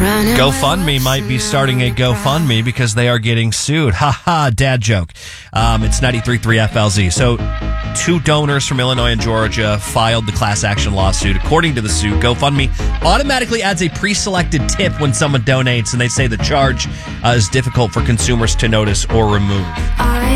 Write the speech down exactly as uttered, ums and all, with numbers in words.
GoFundMe might be starting a GoFundMe because they are getting sued. Ha ha, dad joke. Um, it's ninety-three point three F L Z. So two donors from Illinois and Georgia filed the class action lawsuit. According to the suit, GoFundMe automatically adds a pre-selected tip when someone donates, and they say the charge uh, is difficult for consumers to notice or remove.